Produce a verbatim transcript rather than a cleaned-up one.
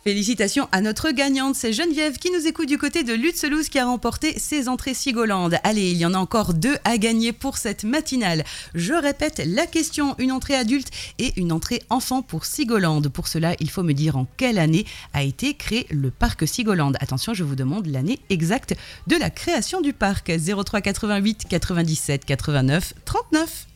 Félicitations à notre gagnante, c'est Geneviève qui nous écoute du côté de Lutzelouse qui a remporté ses entrées Sigoland. Allez, il y en a encore deux à gagner pour cette matinale. Je répète la question, une entrée adulte et une entrée enfant pour Sigoland. Pour cela, il faut me dire en quelle année a été créé le parc Sigoland. Attention, je vous demande l'année exacte de la création du parc. zéro trois quatre-vingt-huit quatre-vingt-dix-sept quatre-vingt-neuf trente-neuf.